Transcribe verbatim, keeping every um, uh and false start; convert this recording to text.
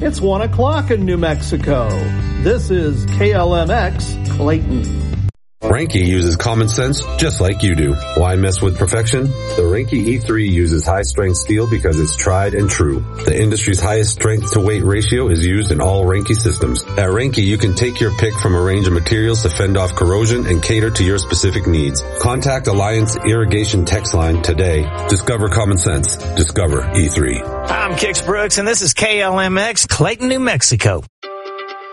It's one o'clock in New Mexico. This is K L M X Clayton. Reinke uses common sense just like you do. Why mess with perfection? The Reinke E three uses high-strength steel because it's tried and true. The industry's highest strength-to-weight ratio is used in all Reinke systems. At Reinke, you can take your pick from a range of materials to fend off corrosion and cater to your specific needs. Contact Alliance Irrigation Text Line today. Discover common sense. Discover E three. I'm Kix Brooks, and this is K L M X Clayton, New Mexico.